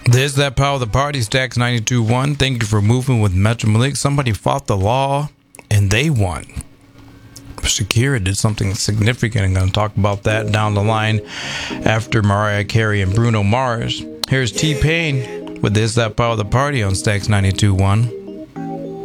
There's that power of the party, Stacks 92.1. Thank you for moving with Metro Malik. Somebody fought the law and they won. Shakira did something significant. I'm going to talk about that down the line after Mariah Carey and Bruno Mars. Here's T-Pain with There's That Power of the Party on Stacks 92.1.